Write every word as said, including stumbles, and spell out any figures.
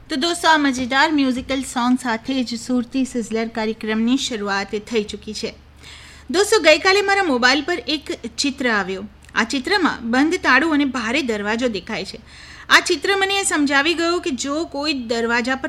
તો દોસ્તો, આ મજેદાર મ્યુઝિકલ સોંગ સાથે જ સુરતી સિઝલર કાર્યક્રમની શરૂઆત થઈ ચૂકી છે. દોસ્તો, ગઈકાલે મારા મોબાઈલ પર એક ચિત્ર આવ્યો. આ ચિત્રમાં બંધ તાળું અને ભારે દરવાજો દેખાય છે. આ ચિત્ર મને સમજાવી ગયું કે જો કોઈ દરવાજા પર